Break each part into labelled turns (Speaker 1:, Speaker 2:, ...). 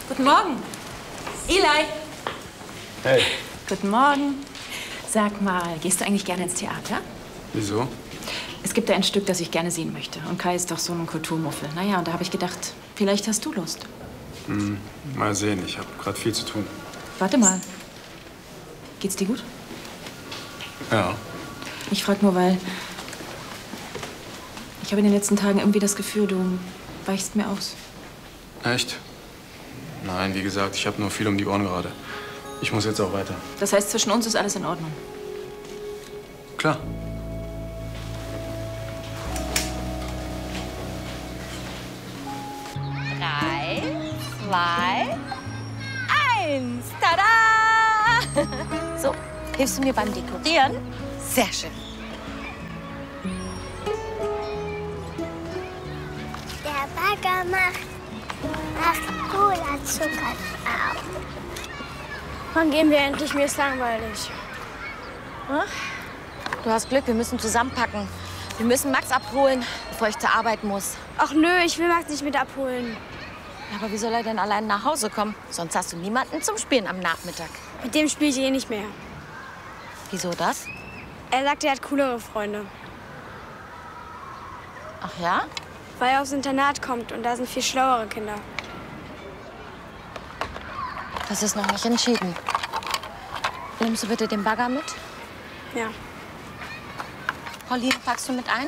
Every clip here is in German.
Speaker 1: Guten Morgen. Eli.
Speaker 2: Hey.
Speaker 1: Guten Morgen. Sag mal, gehst du eigentlich gerne ins Theater?
Speaker 2: Wieso?
Speaker 1: Es gibt da ein Stück, das ich gerne sehen möchte. Und Kai ist doch so ein Kulturmuffel. Naja, und da habe ich gedacht, vielleicht hast du Lust.
Speaker 2: Mal sehen, ich habe gerade viel zu tun.
Speaker 1: Warte mal. Geht's dir gut?
Speaker 2: Ja.
Speaker 1: Ich frag nur, weil ich habe in den letzten Tagen irgendwie das Gefühl, du weichst mir aus.
Speaker 2: Echt? Nein, wie gesagt, ich habe nur viel um die Ohren gerade. Ich muss jetzt auch weiter.
Speaker 1: Das heißt, zwischen uns ist alles in Ordnung.
Speaker 2: Klar.
Speaker 3: Drei, zwei, eins. Tada! So, hilfst du mir beim Dekorieren? Sehr schön.
Speaker 4: Der Bagger macht Cola-Zucker auf.
Speaker 5: Wann gehen wir endlich? Mir ist langweilig.
Speaker 3: Hm? Du hast Glück, wir müssen zusammenpacken. Wir müssen Max abholen, bevor ich zur Arbeit muss.
Speaker 5: Ach nö, ich will Max nicht mit abholen.
Speaker 3: Aber wie soll er denn allein nach Hause kommen? Sonst hast du niemanden zum Spielen am Nachmittag.
Speaker 5: Mit dem spiele ich eh nicht mehr.
Speaker 3: Wieso das?
Speaker 5: Er sagt, er hat coolere Freunde.
Speaker 3: Ach ja?
Speaker 5: Weil er aufs Internat kommt und da sind viel schlauere Kinder.
Speaker 3: Das ist noch nicht entschieden. Nimmst du bitte den Bagger mit?
Speaker 5: Ja.
Speaker 3: Pauline, packst du mit ein?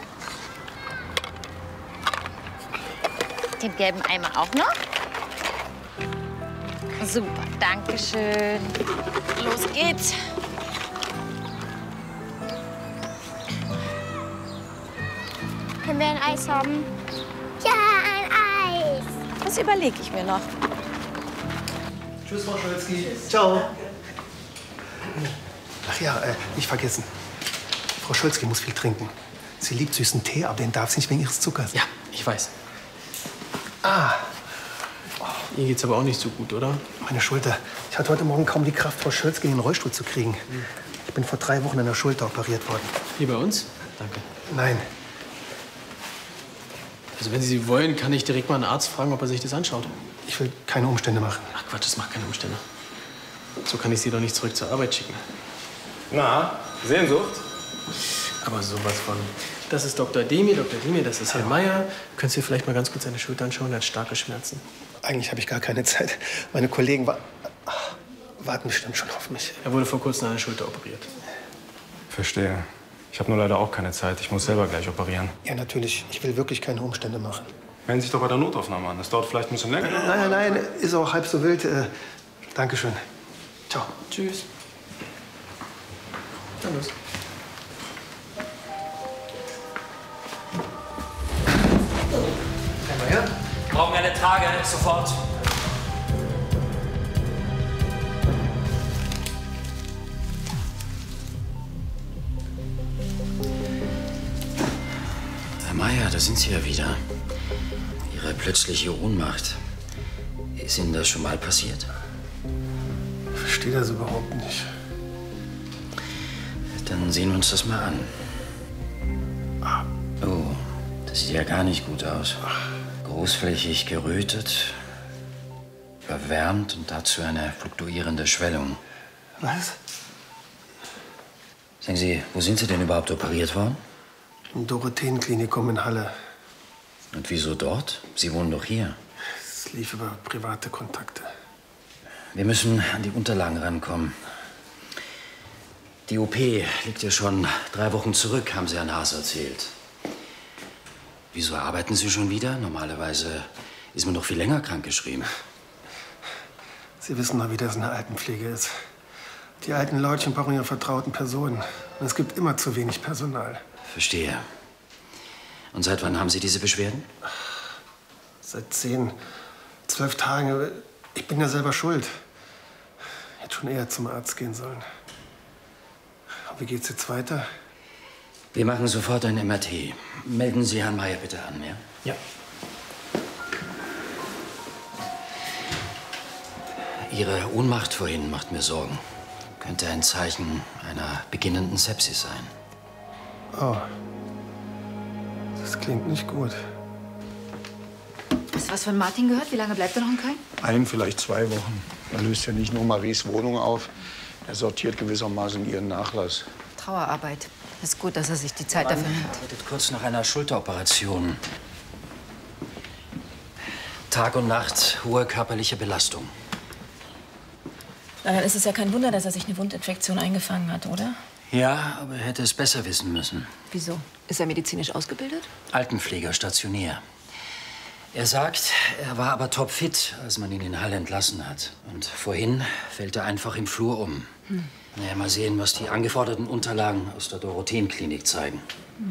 Speaker 3: Den gelben Eimer auch noch? Super, danke schön. Los geht's.
Speaker 4: Können wir ein Eis haben? Ja, ein Eis.
Speaker 3: Das überlege ich mir noch.
Speaker 6: Tschüss, Frau Scholzki. Ciao. Ach ja, nicht vergessen. Frau Scholzki muss viel trinken. Sie liebt süßen Tee, aber den darf sie nicht wegen ihres Zuckers.
Speaker 7: Ja, ich weiß.
Speaker 6: Ah,
Speaker 7: Ihr geht's aber auch nicht so gut, oder?
Speaker 6: meine Schulter. Ich hatte heute Morgen kaum die Kraft, Frau Scholzki in den Rollstuhl zu kriegen. Ich bin vor 3 Wochen an der Schulter operiert worden.
Speaker 7: Hier bei uns? Danke.
Speaker 6: Nein,
Speaker 7: Also wenn Sie wollen, kann ich direkt mal einen Arzt fragen, ob er sich das anschaut.
Speaker 6: ich will keine Umstände machen.
Speaker 7: Ach Quatsch, das macht keine Umstände. So kann ich Sie doch nicht zurück zur Arbeit schicken.
Speaker 2: Na, Sehnsucht?
Speaker 7: Aber sowas von. Das ist Dr. Demir, das ist Herr Meier. Können Sie vielleicht mal ganz kurz seine Schulter anschauen? Er hat starke Schmerzen.
Speaker 6: Eigentlich habe ich gar keine Zeit. Meine Kollegen warten bestimmt schon auf mich.
Speaker 7: Er wurde vor kurzem an der Schulter operiert.
Speaker 2: Verstehe. Ich habe nur leider auch keine Zeit. Ich muss selber gleich operieren.
Speaker 6: Ja, natürlich. Ich will wirklich keine Umstände machen.
Speaker 2: Melden Sie sich doch bei der Notaufnahme an. Das dauert vielleicht ein bisschen länger.
Speaker 6: Nein, ist auch halb so wild. Dankeschön. Ciao.
Speaker 7: Tschüss. Na los.
Speaker 6: Herr Meier?
Speaker 8: Wir brauchen eine Trage, sofort.
Speaker 9: Herr Meier, da sind Sie ja wieder. Ihre plötzliche Ohnmacht. Ist Ihnen das schon mal passiert?
Speaker 6: Ich verstehe das überhaupt nicht.
Speaker 9: Dann sehen wir uns das mal an. Oh, das sieht ja gar nicht gut aus. Großflächig gerötet, verwärmt und dazu eine fluktuierende Schwellung.
Speaker 6: Was?
Speaker 9: Sagen Sie, wo sind Sie denn überhaupt operiert worden?
Speaker 6: Im Dorotheenklinikum in Halle.
Speaker 9: Und wieso dort? Sie wohnen doch hier.
Speaker 6: Es lief über private Kontakte.
Speaker 9: Wir müssen an die Unterlagen rankommen. Die OP liegt ja schon 3 Wochen zurück, haben Sie Herrn Haas erzählt. Wieso arbeiten Sie schon wieder? Normalerweise ist man doch viel länger krankgeschrieben.
Speaker 6: Sie wissen doch, wie das in der Altenpflege ist. Die alten Leutchen brauchen ihre vertrauten Personen. Und es gibt immer zu wenig Personal.
Speaker 9: Verstehe. Und seit wann haben Sie diese Beschwerden?
Speaker 6: Seit 10, 12 Tagen. Ich bin ja selber schuld. Ich hätte schon eher zum Arzt gehen sollen. Wie geht's jetzt weiter?
Speaker 9: Wir machen sofort ein MRT. Melden Sie Herrn Meier bitte an, ja?
Speaker 7: Ja.
Speaker 9: Ihre Ohnmacht vorhin macht mir Sorgen. Könnte ein Zeichen einer beginnenden Sepsis sein.
Speaker 6: Oh. Das klingt nicht gut.
Speaker 1: Was
Speaker 10: was von Martin gehört? Wie lange bleibt er noch in Köln?
Speaker 11: 1, vielleicht 2 Wochen. Er löst ja nicht nur Maries Wohnung auf. Er sortiert gewissermaßen ihren Nachlass.
Speaker 10: Trauerarbeit. Ist gut, dass er sich die Zeit dafür nimmt.
Speaker 9: Arbeitet kurz nach einer Schulteroperation. Tag und Nacht, hohe körperliche Belastung.
Speaker 1: Na, dann ist es ja kein Wunder, dass er sich eine Wundinfektion eingefangen hat, oder?
Speaker 9: Ja, aber er hätte es besser wissen müssen.
Speaker 1: Wieso? Ist er medizinisch ausgebildet?
Speaker 9: Altenpfleger, stationär. Er sagt, er war aber topfit, als man ihn in Halle entlassen hat. Und vorhin fällt er einfach im Flur um. Naja, mal sehen, was die angeforderten Unterlagen aus der Dorotheenklinik zeigen.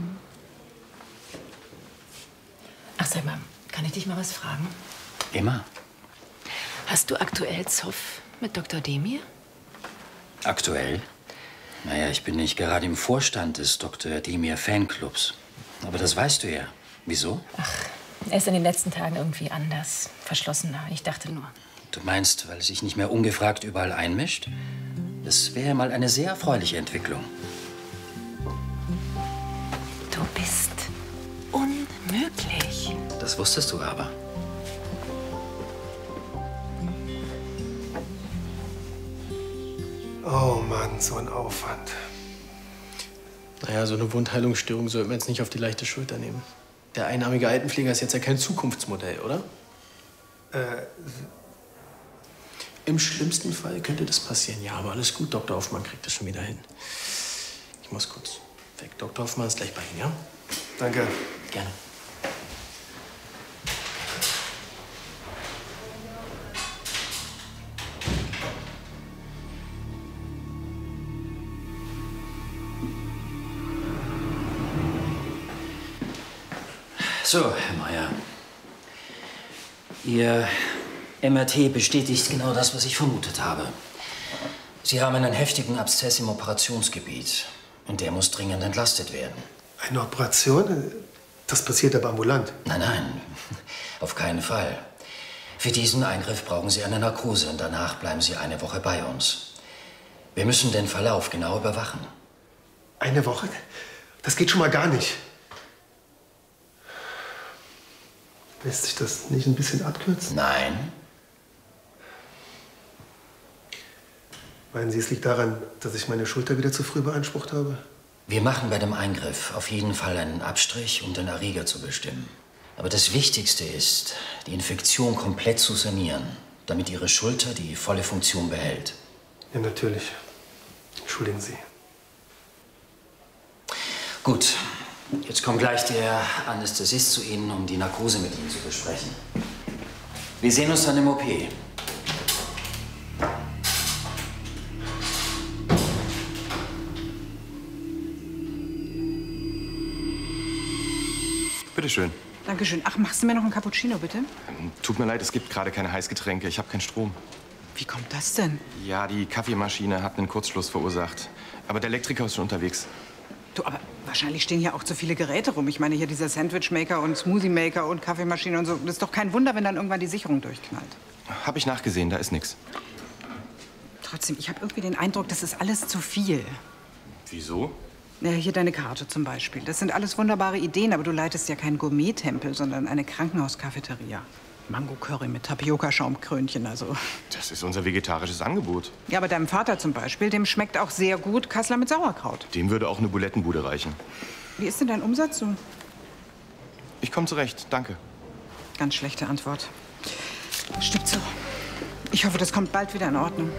Speaker 1: Ach, sag mal, kann ich dich mal was fragen?
Speaker 9: Immer.
Speaker 1: Hast du aktuell Zoff mit Dr. Demir?
Speaker 9: Aktuell? Naja, ich bin nicht gerade im Vorstand des Dr. Demir Fanclubs. Aber das weißt du ja. Wieso?
Speaker 1: Ach, er ist in den letzten Tagen irgendwie anders, verschlossener. Ich dachte nur.
Speaker 9: Du meinst, weil er sich nicht mehr ungefragt überall einmischt? Das wäre mal eine sehr erfreuliche Entwicklung.
Speaker 1: Du bist unmöglich.
Speaker 9: Das wusstest du aber.
Speaker 6: Oh Mann, so ein Aufwand.
Speaker 7: Naja, so eine Wundheilungsstörung sollte man jetzt nicht auf die leichte Schulter nehmen. Der einarmige Altenpfleger ist jetzt ja kein Zukunftsmodell, oder? Im schlimmsten Fall könnte das passieren. Ja, aber alles gut, Dr. Hoffmann kriegt das schon wieder hin. Ich muss kurz weg. Dr. Hoffmann ist gleich bei Ihnen, ja?
Speaker 6: Danke.
Speaker 7: Gerne.
Speaker 9: So, Herr Meier. Ihr MRT bestätigt genau das, was ich vermutet habe. Sie haben einen heftigen Abszess im Operationsgebiet. Und der muss dringend entlastet werden.
Speaker 6: Eine Operation? Das passiert aber ambulant.
Speaker 9: Nein, nein, auf keinen Fall. Für diesen Eingriff brauchen Sie eine Narkose und danach bleiben Sie eine Woche bei uns. Wir müssen den Verlauf genau überwachen.
Speaker 6: Eine Woche? Das geht schon mal gar nicht. Lässt sich das nicht ein bisschen abkürzen?
Speaker 9: Nein.
Speaker 6: Meinen Sie, es liegt daran, dass ich meine Schulter wieder zu früh beansprucht habe?
Speaker 9: Wir machen bei dem Eingriff auf jeden Fall einen Abstrich, um den Erreger zu bestimmen. Aber das Wichtigste ist, die Infektion komplett zu sanieren, damit Ihre Schulter die volle Funktion behält.
Speaker 6: Ja, natürlich. Entschuldigen Sie.
Speaker 9: Gut. Jetzt kommt gleich der Anästhesist zu Ihnen, um die Narkose mit Ihnen zu besprechen. Wir sehen uns dann im OP.
Speaker 2: Bitte schön.
Speaker 12: Dankeschön. Ach, machst du mir noch einen Cappuccino, bitte?
Speaker 2: Tut mir leid, es gibt gerade keine Heißgetränke. Ich habe keinen Strom.
Speaker 12: Wie kommt das denn?
Speaker 2: Ja, die Kaffeemaschine hat einen Kurzschluss verursacht. Aber der Elektriker ist schon unterwegs.
Speaker 12: Du, aber wahrscheinlich stehen hier auch zu viele Geräte rum. Ich meine, hier dieser Sandwichmaker und Smoothie-Maker und Kaffeemaschine und so. Das ist doch kein Wunder, wenn dann irgendwann die Sicherung durchknallt.
Speaker 2: Habe ich nachgesehen, da ist nichts.
Speaker 12: Trotzdem, ich habe irgendwie den Eindruck, das ist alles zu viel.
Speaker 2: Wieso?
Speaker 12: Ja, hier deine Karte zum Beispiel. Das sind alles wunderbare Ideen, aber du leitest ja keinen Gourmet-Tempel, sondern eine Krankenhauscafeteria. Mango-Curry mit Tapioca-Schaumkrönchen, also.
Speaker 2: Das ist unser vegetarisches Angebot.
Speaker 12: Ja, aber deinem Vater zum Beispiel, dem schmeckt auch sehr gut Kassler mit Sauerkraut.
Speaker 2: Dem würde auch eine Bulettenbude reichen.
Speaker 12: Wie ist denn dein Umsatz so?
Speaker 2: Ich komme zurecht, danke.
Speaker 12: Ganz schlechte Antwort. Stimmt so. Ich hoffe, das kommt bald wieder in Ordnung.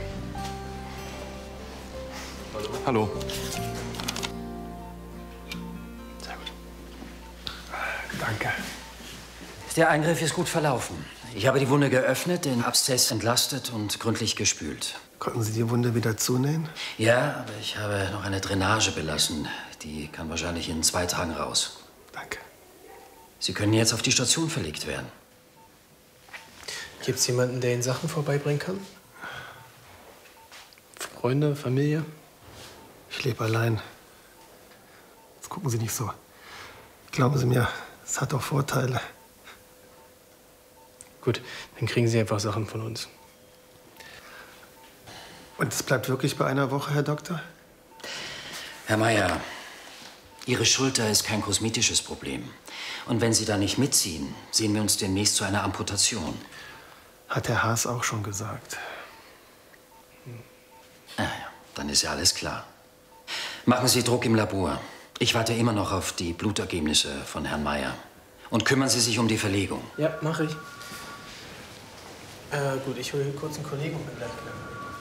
Speaker 2: Hallo.
Speaker 6: Sehr gut. Danke.
Speaker 9: Der Eingriff ist gut verlaufen. Ich habe die Wunde geöffnet, den Abszess entlastet und gründlich gespült.
Speaker 6: Konnten Sie die Wunde wieder zunähen?
Speaker 9: Ja, aber ich habe noch eine Drainage belassen. Die kann wahrscheinlich in 2 Tagen raus.
Speaker 6: Danke.
Speaker 9: Sie können jetzt auf die Station verlegt werden.
Speaker 7: Gibt's jemanden, der Ihnen Sachen vorbeibringen kann? Freunde, Familie?
Speaker 6: Ich lebe allein. Jetzt gucken Sie nicht so. Glauben Sie mir, es hat auch Vorteile.
Speaker 7: Gut, dann kriegen Sie einfach Sachen von uns.
Speaker 6: Und es bleibt wirklich bei einer Woche, Herr Doktor?
Speaker 9: Herr Meier, Ihre Schulter ist kein kosmetisches Problem. Und wenn Sie da nicht mitziehen, sehen wir uns demnächst zu einer Amputation.
Speaker 6: Hat der Haas auch schon gesagt.
Speaker 9: Ja, dann ist ja alles klar. Machen Sie Druck im Labor. Ich warte immer noch auf die Blutergebnisse von Herrn Meier. Und kümmern Sie sich um die Verlegung.
Speaker 7: Ja, mache ich. Gut, ich hole hier kurz einen Kollegen und bin gleich wieder.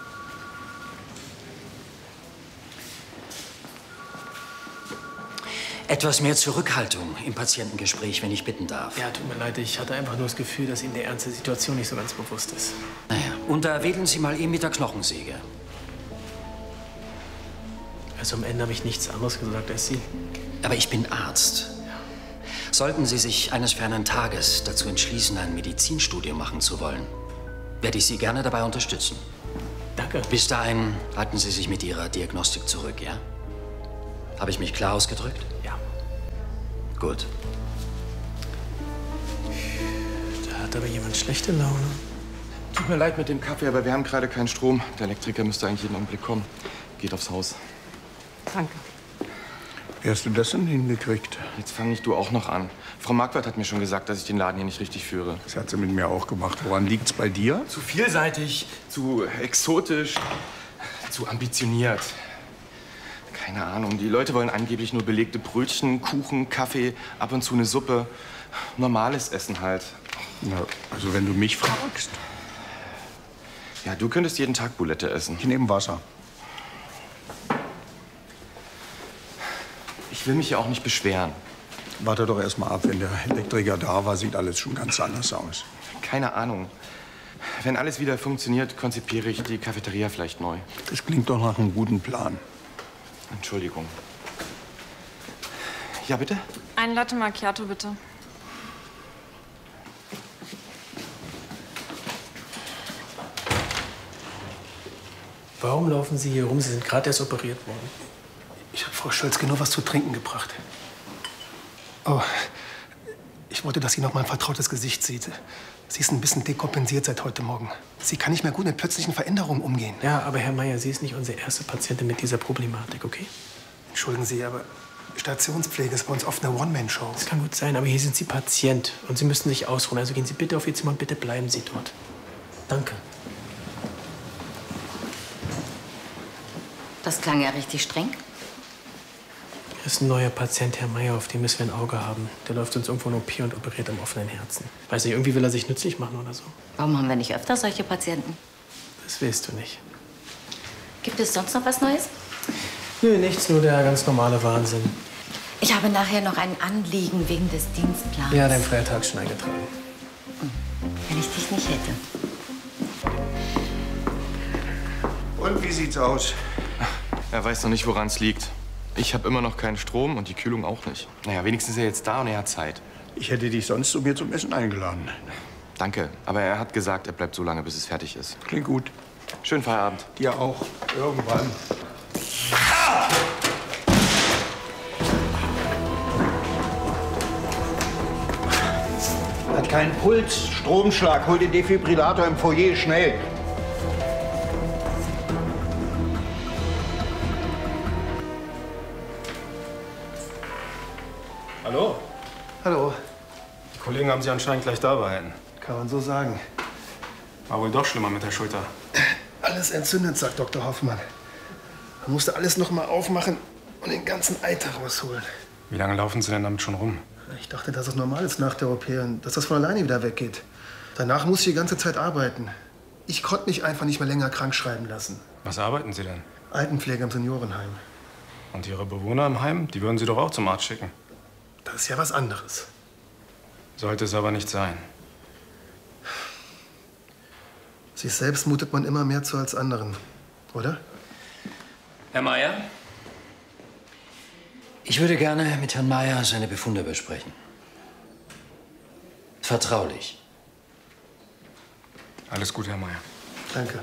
Speaker 9: Etwas mehr Zurückhaltung im Patientengespräch, wenn ich bitten darf.
Speaker 7: Ja, tut mir leid, ich hatte einfach nur das Gefühl, dass Ihnen der Ernst der Situation nicht so ganz bewusst ist.
Speaker 9: Naja, und da wählen Sie mal eben mit der Knochensäge.
Speaker 7: Also am Ende habe ich nichts anderes gesagt als Sie.
Speaker 9: Aber ich bin Arzt. Sollten Sie sich eines fernen Tages dazu entschließen, ein Medizinstudium machen zu wollen, werde ich Sie gerne dabei unterstützen.
Speaker 7: Danke.
Speaker 9: Bis dahin halten Sie sich mit Ihrer Diagnostik zurück, ja? Habe ich mich klar ausgedrückt?
Speaker 7: Ja.
Speaker 9: Gut.
Speaker 7: Da hat aber jemand schlechte Laune.
Speaker 2: Tut mir leid mit dem Kaffee, aber wir haben gerade keinen Strom. Der Elektriker müsste eigentlich jeden Augenblick kommen. Geht aufs Haus.
Speaker 1: Danke.
Speaker 11: Wie hast du das denn hingekriegt?
Speaker 2: Jetzt fang nicht du auch noch an. Frau Marquardt hat mir schon gesagt, dass ich den Laden hier nicht richtig führe.
Speaker 11: Das hat sie mit mir auch gemacht. Woran liegt's bei dir?
Speaker 2: Zu vielseitig, zu exotisch, zu ambitioniert. Keine Ahnung, die Leute wollen angeblich nur belegte Brötchen, Kuchen, Kaffee, ab und zu eine Suppe. Normales Essen halt.
Speaker 11: Na, also wenn du mich fragst.
Speaker 2: Ja, du könntest jeden Tag Bulette essen.
Speaker 11: Ich nehme Wasser.
Speaker 2: Ich will mich ja auch nicht beschweren.
Speaker 11: Warte doch erst mal ab, wenn der Elektriker da war, sieht alles schon ganz anders aus.
Speaker 2: Keine Ahnung. Wenn alles wieder funktioniert, konzipiere ich die Cafeteria vielleicht neu.
Speaker 11: Das klingt doch nach einem guten Plan.
Speaker 2: Entschuldigung. Ja, bitte?
Speaker 1: Ein Latte Macchiato, bitte.
Speaker 7: Warum laufen Sie hier rum? Sie sind gerade erst operiert worden.
Speaker 6: Ich habe Frau Schölzke nur was zu trinken gebracht. Oh, ich wollte, dass sie noch mal ein vertrautes Gesicht sieht. Sie ist ein bisschen dekompensiert seit heute Morgen. Sie kann nicht mehr gut mit plötzlichen Veränderungen umgehen.
Speaker 7: Ja, aber Herr Meier, Sie ist nicht unsere erste Patientin mit dieser Problematik, okay?
Speaker 6: Entschuldigen Sie, aber Stationspflege ist bei uns oft eine One-Man-Show.
Speaker 7: Das kann gut sein, aber hier sind Sie Patient und Sie müssen sich ausruhen. Also gehen Sie bitte auf Ihr Zimmer und bitte bleiben Sie dort. Danke.
Speaker 3: Das klang ja richtig streng.
Speaker 7: Hier ist ein neuer Patient, Herr Meier, auf den müssen wir ein Auge haben. Der läuft uns irgendwo in OP und operiert am offenen Herzen. Weiß nicht, irgendwie will er sich nützlich machen oder so.
Speaker 3: Warum haben wir nicht öfter solche Patienten?
Speaker 7: Das willst du nicht.
Speaker 3: Gibt es sonst noch was Neues?
Speaker 7: Nö, nichts, nur der ganz normale Wahnsinn.
Speaker 3: Ich habe nachher noch ein Anliegen wegen des Dienstplans.
Speaker 7: Ja, dein Feiertag ist schon eingetragen.
Speaker 3: Wenn ich dich nicht hätte.
Speaker 11: Und wie sieht's aus?
Speaker 2: Er weiß noch nicht, woran es liegt. Ich habe immer noch keinen Strom und die Kühlung auch nicht. Naja, wenigstens ist er jetzt da und er hat Zeit.
Speaker 11: Ich hätte dich sonst zu mir zum Essen eingeladen.
Speaker 2: Danke, aber er hat gesagt, er bleibt so lange, bis es fertig ist.
Speaker 11: Klingt gut.
Speaker 2: Schönen Feierabend.
Speaker 11: Dir auch. Irgendwann. Hat keinen Puls. Stromschlag. Hol den Defibrillator im Foyer schnell.
Speaker 2: Hallo?
Speaker 6: Hallo.
Speaker 2: Die Kollegen haben Sie anscheinend gleich da behalten.
Speaker 6: Kann man so sagen.
Speaker 2: War wohl doch schlimmer mit der Schulter.
Speaker 6: Alles entzündet, sagt Dr. Hoffmann. Man musste alles noch mal aufmachen und den ganzen Eiter rausholen.
Speaker 2: Wie lange laufen Sie denn damit schon rum?
Speaker 6: Ich dachte, dass es normal ist nach der OP und dass das von alleine wieder weggeht. Danach musste ich die ganze Zeit arbeiten. Ich konnte mich einfach nicht mehr länger krank schreiben lassen.
Speaker 2: Was arbeiten Sie denn?
Speaker 6: Altenpflege im Seniorenheim.
Speaker 2: Und Ihre Bewohner im Heim, die würden Sie doch auch zum Arzt schicken.
Speaker 6: Das ist ja was anderes.
Speaker 2: Sollte es aber nicht sein.
Speaker 6: Sich selbst mutet man immer mehr zu als anderen, oder?
Speaker 9: Herr Meier? Ich würde gerne mit Herrn Meier seine Befunde besprechen. Vertraulich.
Speaker 2: Alles gut, Herr Meier.
Speaker 6: Danke.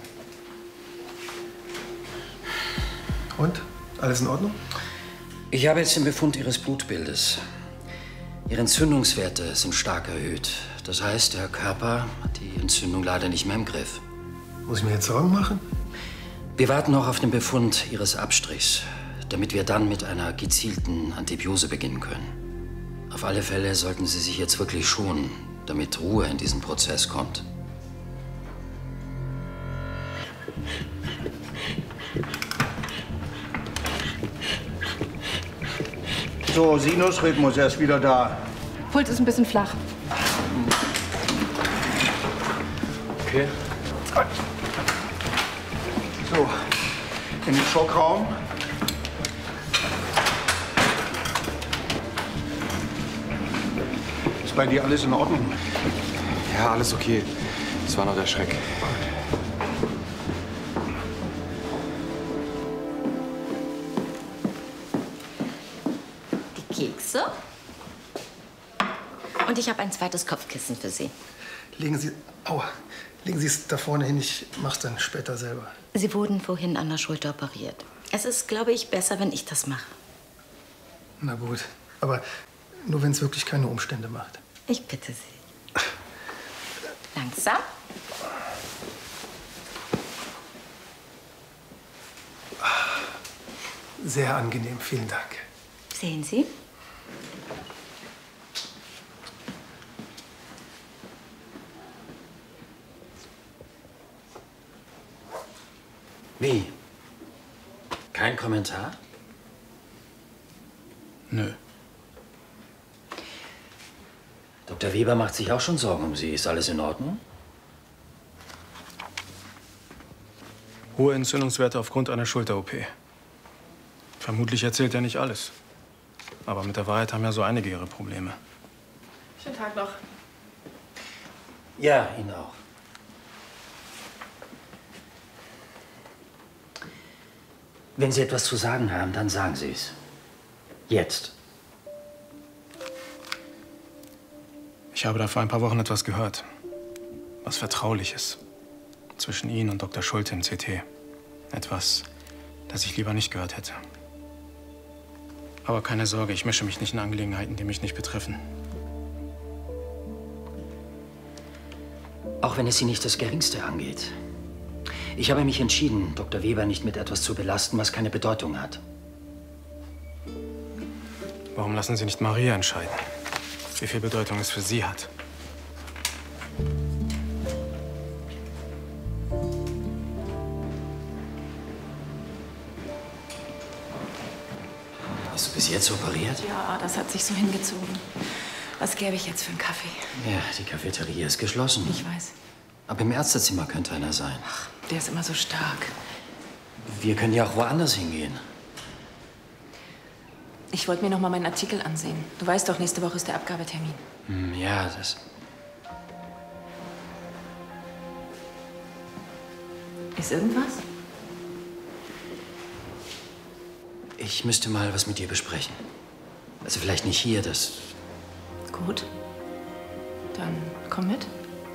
Speaker 6: Und? Alles in Ordnung?
Speaker 9: Ich habe jetzt den Befund Ihres Blutbildes. Ihre Entzündungswerte sind stark erhöht. Das heißt, der Körper hat die Entzündung leider nicht mehr im Griff.
Speaker 6: Muss ich mir jetzt Sorgen machen?
Speaker 9: Wir warten noch auf den Befund Ihres Abstrichs. damit wir dann mit einer gezielten Antibiose beginnen können. Auf alle Fälle sollten Sie sich jetzt wirklich schonen, damit Ruhe in diesen Prozess kommt.
Speaker 11: So, Sinusrhythmus, er ist wieder da.
Speaker 10: Puls ist ein bisschen flach.
Speaker 11: Okay. So, in den Schockraum. Ist bei dir alles in Ordnung?
Speaker 2: Ja, alles okay. Das war noch der Schreck.
Speaker 3: Die Kekse. Und ich habe ein zweites Kopfkissen für Sie.
Speaker 6: Legen Sie es da vorne hin, ich mach's dann später selber.
Speaker 3: Sie wurden vorhin an der Schulter operiert. Es ist, glaube ich, besser, wenn ich das mache.
Speaker 6: Na gut, aber nur wenn es wirklich keine Umstände macht.
Speaker 3: Ich bitte Sie. Langsam.
Speaker 6: Sehr angenehm, vielen Dank.
Speaker 3: Sehen Sie?
Speaker 9: Wie? Kein Kommentar?
Speaker 7: Nö.
Speaker 9: Dr. Weber macht sich auch schon Sorgen um Sie. Ist alles in Ordnung?
Speaker 7: Hohe Entzündungswerte aufgrund einer Schulter-OP. Vermutlich erzählt er nicht alles. Aber mit der Wahrheit haben ja so einige ihre Probleme.
Speaker 1: Schönen Tag noch.
Speaker 9: Ja, Ihnen auch. Wenn Sie etwas zu sagen haben, dann sagen Sie es. Jetzt.
Speaker 7: Ich habe da vor ein paar Wochen etwas gehört. Was Vertrauliches. Zwischen Ihnen und Dr. Schulte im CT. Etwas, das ich lieber nicht gehört hätte. Aber keine Sorge, ich mische mich nicht in Angelegenheiten, die mich nicht betreffen.
Speaker 9: Auch wenn es Sie nicht das Geringste angeht. Ich habe mich entschieden, Dr. Weber nicht mit etwas zu belasten, was keine Bedeutung hat.
Speaker 7: Warum lassen Sie nicht Maria entscheiden, wie viel Bedeutung es für sie hat?
Speaker 9: Hast du bis jetzt operiert?
Speaker 1: Ja, das hat sich so hingezogen. Was gäbe ich jetzt für einen Kaffee?
Speaker 9: Ja, die Cafeteria ist geschlossen.
Speaker 1: Ich weiß.
Speaker 9: Aber im Ärztezimmer könnte einer sein.
Speaker 1: Ach, der ist immer so stark.
Speaker 9: Wir können ja auch woanders hingehen.
Speaker 1: Ich wollte mir noch mal meinen Artikel ansehen. Du weißt doch, nächste Woche ist der Abgabetermin.
Speaker 9: Ja, das...
Speaker 1: Ist irgendwas?
Speaker 9: Ich müsste mal was mit dir besprechen. Also vielleicht nicht hier, das...
Speaker 1: Gut. Dann komm mit.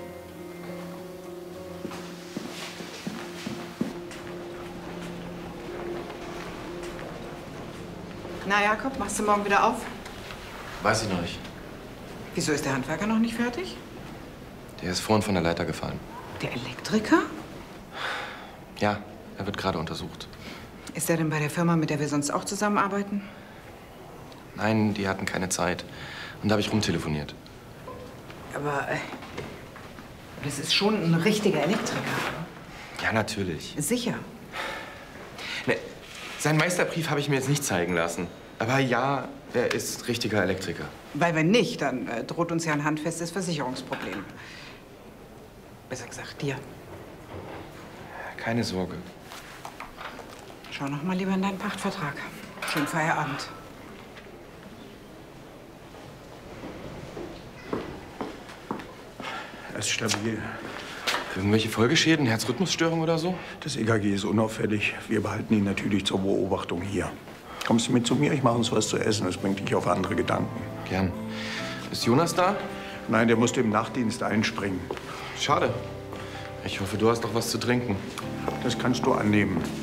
Speaker 12: Na, Jakob, machst du morgen wieder auf?
Speaker 2: Weiß ich noch nicht.
Speaker 12: Wieso ist der Handwerker noch nicht fertig?
Speaker 2: Der ist vorhin von der Leiter gefallen.
Speaker 12: Der Elektriker?
Speaker 2: Ja, er wird gerade untersucht.
Speaker 12: Ist er denn bei der Firma, mit der wir sonst auch zusammenarbeiten?
Speaker 2: Nein, die hatten keine Zeit. Und da habe ich rumtelefoniert.
Speaker 12: Aber das ist schon ein richtiger Elektriker.
Speaker 2: Ja, natürlich.
Speaker 12: Sicher.
Speaker 2: Ne, seinen Meisterbrief habe ich mir jetzt nicht zeigen lassen. Aber ja, er ist richtiger Elektriker.
Speaker 12: Weil wenn nicht, dann droht uns ja ein handfestes Versicherungsproblem. Besser gesagt, dir.
Speaker 2: Keine Sorge.
Speaker 12: Schau noch mal lieber in deinen Pachtvertrag. Schönen Feierabend.
Speaker 11: Er ist stabil.
Speaker 2: Irgendwelche Folgeschäden, Herzrhythmusstörung oder so?
Speaker 11: Das EKG ist unauffällig. Wir behalten ihn natürlich zur Beobachtung hier. Kommst du mit zu mir? Ich mache uns was zu essen. Das bringt dich auf andere Gedanken.
Speaker 2: Gern. Ist Jonas da?
Speaker 11: Nein, der musste im Nachtdienst einspringen.
Speaker 2: Schade. Ich hoffe, du hast doch was zu trinken.
Speaker 11: Das kannst du annehmen.